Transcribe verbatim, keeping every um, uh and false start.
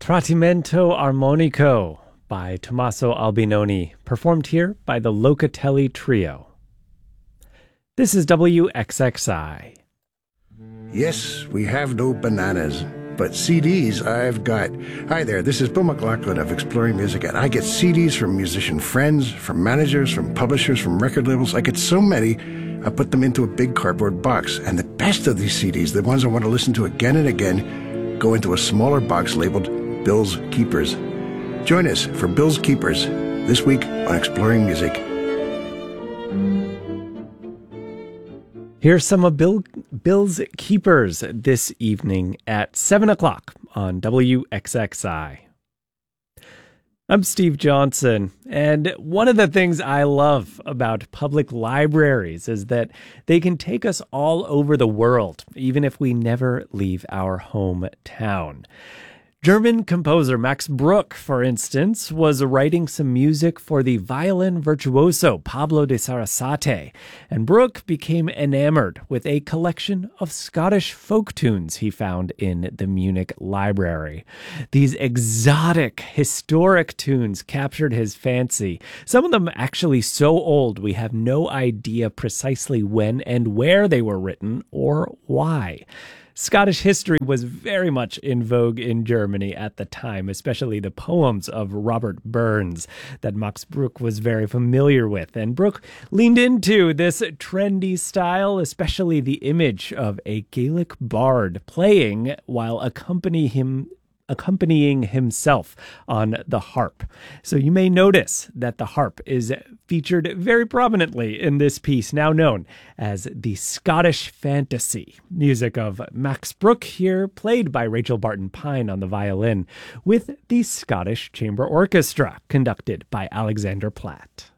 Trattamento Armonico by Tommaso Albinoni, performed here by the Locatelli Trio. This is W X X I. Yes, we have no bananas, but C Ds I've got. Hi there, this is Bill McLaughlin of Exploring Music, and I get C Ds from musician friends, from managers, from publishers, from record labels. I get so many, I put them into a big cardboard box. And the best of these C Ds, the ones I want to listen to again and again, go into a smaller box labeled Bill's Keepers. Join us for Bill's Keepers this week on Exploring Music. Here's some of Bill, Bill's Keepers this evening at seven o'clock on W X X I. I'm Steve Johnson, and one of the things I love about public libraries is that they can take us all over the world, even if we never leave our hometown. German composer Max Bruch, for instance, was writing some music for the violin virtuoso Pablo de Sarasate, and Bruch became enamored with a collection of Scottish folk tunes he found in the Munich library. These exotic, historic tunes captured his fancy, some of them actually so old we have no idea precisely when and where they were written or why. Scottish history was very much in vogue in Germany at the time, especially the poems of Robert Burns that Max Bruch was very familiar with. And Bruch leaned into this trendy style, especially the image of a Gaelic bard playing while accompanying him accompanying himself on the harp. So you may notice that the harp is featured very prominently in this piece, now known as the Scottish Fantasy, music of Max Bruch here, played by Rachel Barton Pine on the violin, with the Scottish Chamber Orchestra, conducted by Alexander Platt.